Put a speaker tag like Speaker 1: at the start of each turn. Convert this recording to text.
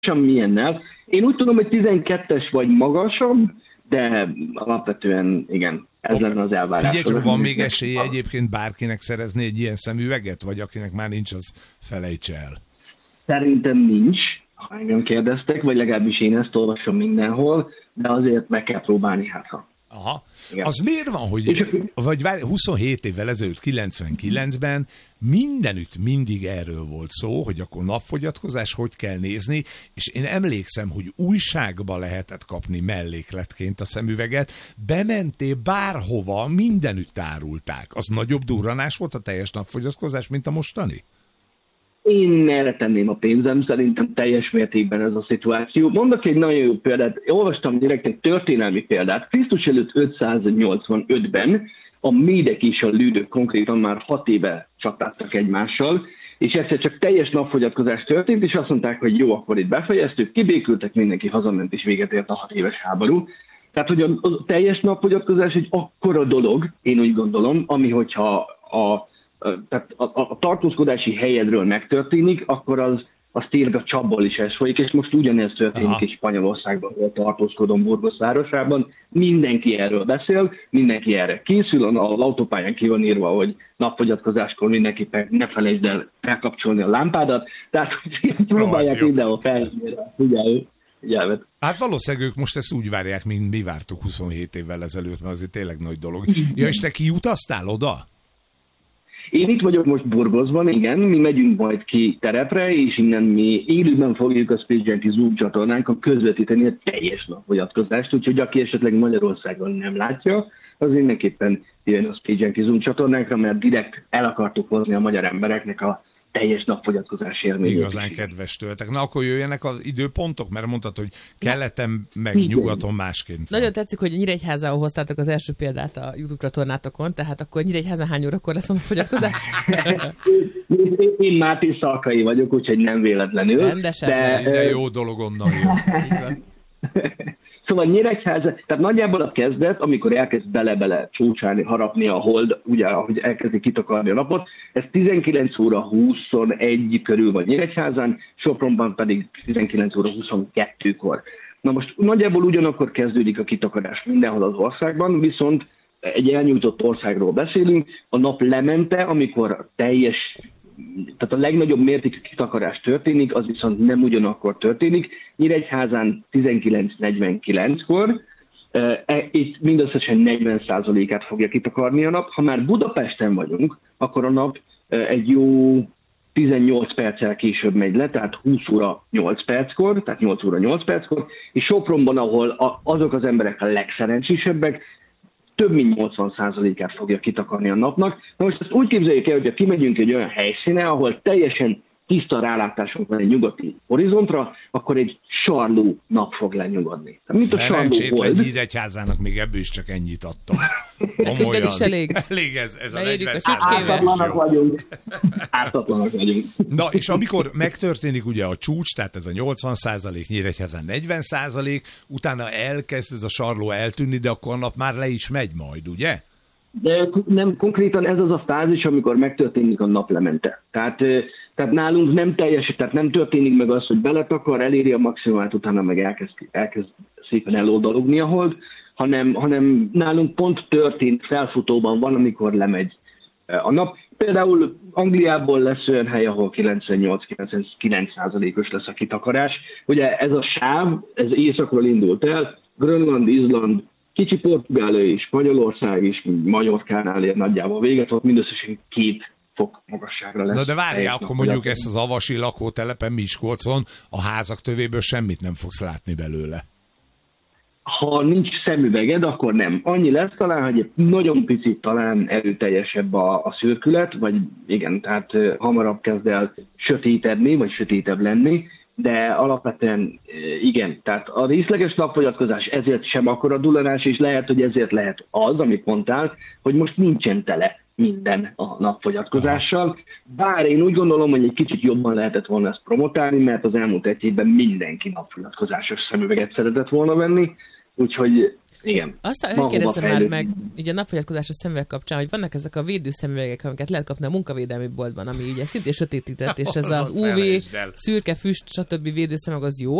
Speaker 1: milyennel. Én úgy tudom, hogy 12-es vagy magasabb, de alapvetően igen, ez lenne az elvárás.
Speaker 2: Figyelj csak, van még esélye egyébként bárkinek szerezni egy ilyen szemüveget, vagy akinek már nincs, az felejtse el?
Speaker 1: Szerintem nincs, ha engem kérdeztek, vagy legalábbis én ezt olvasom mindenhol, de azért meg kell próbálni, hát ha.
Speaker 2: Aha. Igen. Az miért van, hogy vagy 27 évvel ezelőtt, 99-ben mindenütt mindig erről volt szó, hogy akkor napfogyatkozás, hogy kell nézni, és én emlékszem, hogy újságba lehetett kapni mellékletként a szemüveget, bementél bárhova, mindenütt árulták. Az nagyobb durranás volt a teljes napfogyatkozás, mint a mostani?
Speaker 1: Én erre tenném a pénzem, szerintem teljes mértékben ez a szituáció. Mondok egy nagyon jó példát, olvastam direkt egy történelmi példát. Krisztus előtt 585-ben a médek és a lődök konkrétan már 6 éve csatáztak egymással, és egyszer csak teljes napfogyatkozás történt, és azt mondták, hogy jó, akkor itt befejeztük, kibékültek, mindenki hazament, és véget ért a 6 éves háború. Tehát, hogy a teljes napfogyatkozás egy akkora dolog, én úgy gondolom, ami hogyha tehát a tartózkodási helyedről megtörténik, akkor az tényleg a csapból is ez folyik, és most ugyanez történik is Spanyolországban, ahol tartózkodom Burgos városában. Mindenki erről beszél, mindenki erre készül, az autópályán ki van írva, hogy napfogyatkozáskor mindenképpen ne felejtsd el felkapcsolni a lámpádat, tehát próbálják mindenhol felhívni a figyelmet.
Speaker 2: Hát valószínűleg ők most ezt úgy várják, mint mi vártuk 27 évvel ezelőtt, mert azért tényleg nagy dolog. Ja, és te kiutaztál oda?
Speaker 1: Én itt vagyok most Burgosban, igen, mi megyünk majd ki terepre, és innen mi élőben fogjuk a Space Junkie Zoom csatornánkon közvetíteni a teljes napfogyatkozást, úgyhogy aki esetleg Magyarországon nem látja, az mindenképpen jön a Space Junkie Zoom csatornánkra, mert direkt el akartuk hozni a magyar embereknek a teljes napfogyatkozás élményét.
Speaker 2: Igazán kedves tőletek. Na akkor jöjjenek az időpontok, mert mondtad, hogy keleten meg nyugaton másként.
Speaker 3: Nagyon tetszik, hogy Nyíregyházához hoztátok az első példát a YouTube csatornátokon, tehát akkor Nyíregyházán hány órakor lesz a napfogyatkozás?
Speaker 1: Én Máté Szalkai vagyok, úgyhogy nem véletlenül.
Speaker 3: Rendesen.
Speaker 2: De jó dolog onnan jön.
Speaker 1: Szóval Nyíregyháza, tehát nagyjából a kezdet, amikor elkezd bele-bele csúcsálni, harapni a hold, ugye, ahogy elkezdi kitakarni a napot, ez 19 óra 21 körül van Nyíregyházán, Sopronban pedig 19 óra 22-kor. Na most nagyjából ugyanakkor kezdődik a kitakarás mindenhol az országban, viszont egy elnyújtott országról beszélünk, a nap lemente, amikor tehát a legnagyobb mértékű kitakarás történik, az viszont nem ugyanakkor történik. Nyíregyházán 19:49-kor, itt mindösszesen 40%-át fogja kitakarni a nap. Ha már Budapesten vagyunk, akkor a nap egy jó 18 perccel később megy le, tehát 20 óra 8 perckor, tehát 8 óra 8 perckor, és Sopronban, ahol azok az emberek a legszerencsésebbek, több mint 80%-át fogja kitakarni a napnak. Na most ezt úgy képzeljük el, hogyha kimegyünk egy olyan helyszíne, ahol teljesen tiszta rálátásunk van egy nyugati horizontra, akkor egy sarló nap fog lenyugodni.
Speaker 2: Szerencsétlen Nyíregyházának még ebből is csak ennyit adtam.
Speaker 3: Neked is elég.
Speaker 2: Elég ez a 40
Speaker 1: ártatlanak vagyunk.
Speaker 2: Na, és amikor megtörténik ugye a csúcs, tehát ez a 80%, Nyíregyházán 40%, utána elkezd ez a sarló eltűnni, de akkor a nap már le is megy majd, ugye?
Speaker 1: De nem, konkrétan ez az a fázis, amikor megtörténik a naplemente. Tehát nálunk nem teljes, tehát nem történik meg az, hogy beletakar, eléri a maximumát, utána meg elkezd szépen eloldalogni a hold, hanem nálunk pont történt, felfutóban van, amikor lemegy a nap. Például Angliából lesz olyan hely, ahol 98-99%-os lesz a kitakarás. Ugye ez a sáv, ez északról indult el, Grönland, Izland, kicsi Portugália és Spanyolország is, Majorkánál ér nagyjából véget, ott mindösszesen 2 fok magasságra lesz.
Speaker 2: Na de várjál, akkor mondjuk ezt az avasi lakótelepen Miskolcon, a házak tövéből semmit nem fogsz látni belőle.
Speaker 1: Ha nincs szemüveged, akkor nem. Annyi lesz talán, hogy egy nagyon picit talán erőteljesebb a szürkület, vagy igen, tehát hamarabb kezd el sötétedni, vagy sötétebb lenni, de alapvetően igen, tehát a részleges napfogyatkozás ezért sem akkora dullanás, és lehet, hogy ezért lehet az, amit mondtál, hogy most nincsen tele minden a napfogyatkozással. Bár én úgy gondolom, hogy egy kicsit jobban lehetett volna ezt promotálni, mert az elmúlt egy évben mindenki napfogyatkozásos szemüveget szeretett volna venni, Úgyhogy igen.
Speaker 3: Azt kérdezem már meg, így a napfogyatkozásos szemüveg kapcsán, hogy vannak ezek a védőszemüvegek, amiket lehet kapni a munkavédelmi boltban, ami ugye szintén sötétített, és ez az UV, szürke, füst, stb. Védőszemüveg az jó,